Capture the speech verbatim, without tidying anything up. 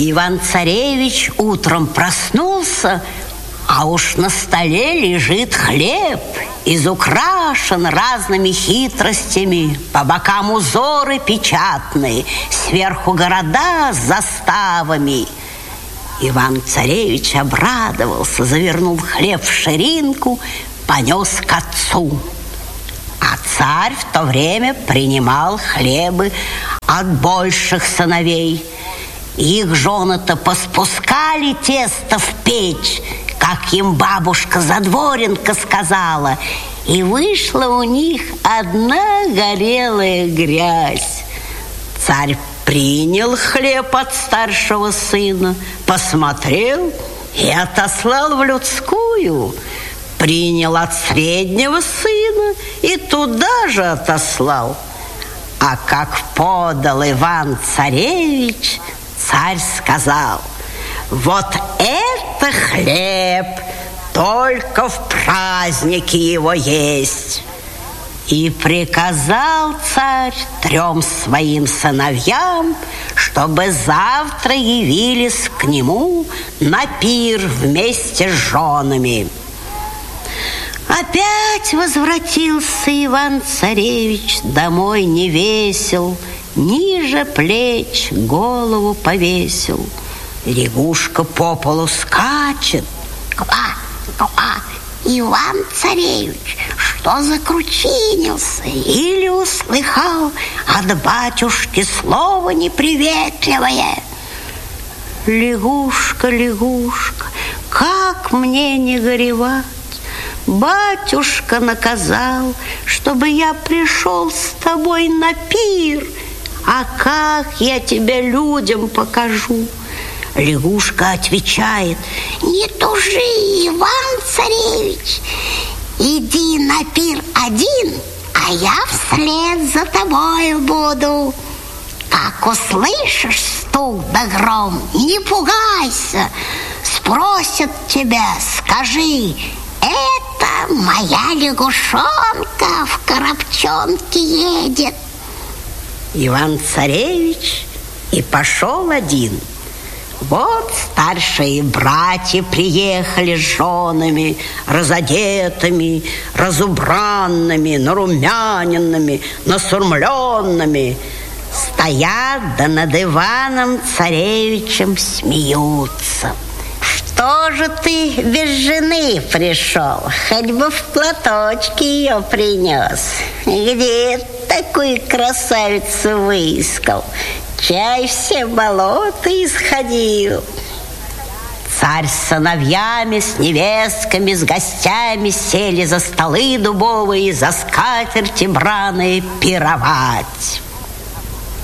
Иван-царевич утром проснулся, а уж на столе лежит хлеб, изукрашен разными хитростями, по бокам узоры печатные, сверху города с заставами. Иван-царевич обрадовался, завернул хлеб в ширинку, понес к отцу. А царь в то время принимал хлебы от больших сыновей. Их жены-то поспускали тесто в печь, как им бабушка-задворенка сказала, и вышла у них одна горелая грязь. Царь принял хлеб от старшего сына, посмотрел и отослал в людскую. Принял от среднего сына и туда же отослал. А как подал Иван-царевич, царь сказал: вот это хлеб, только в праздники его есть. И приказал царь трем своим сыновьям, чтобы завтра явились к нему на пир вместе с женами. Опять возвратился Иван-царевич домой невесел, ниже плеч голову повесил. Лягушка по полу скачет. Ква, ква, Иван-царевич, что закручинился? Или услыхал от батюшки слово неприветливое? Лягушка, лягушка, как мне не горевать? Батюшка наказал, чтобы я пришел с тобой на пир. А как я тебя людям покажу? Лягушка отвечает: не тужи, Иван-царевич, иди на пир один, а я вслед за тобой буду. Как услышишь стук да гром, не пугайся, спросят тебя, скажи: это моя лягушонка в коробчонке едет. Иван-царевич и пошел один. Вот старшие братья приехали с женами, разодетыми, разубранными, нарумяненными, насурмленными. Стоят, да над Иваном-царевичем смеются. Что же ты без жены пришел? Хоть бы в платочке ее принес. Где такую красавицу выискал? Чай все болота исходил. Царь с сыновьями, с невестками, с гостями сели за столы дубовые, за скатерти браные пировать.